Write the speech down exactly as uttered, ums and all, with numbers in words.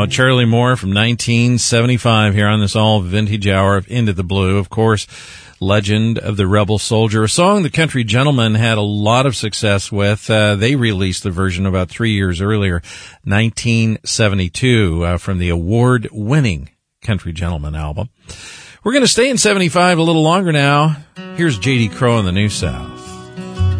now. Charlie Moore from nineteen seventy-five here on this all vintage hour of Into the Blue. Of course, Legend of the Rebel Soldier, a song the Country Gentlemen had a lot of success with. Uh, they released the version about three years earlier, nineteen seventy-two, uh, from the award-winning Country Gentleman album. We're going to stay in seventy-five a little longer now. Here's J D Crowe and the New South.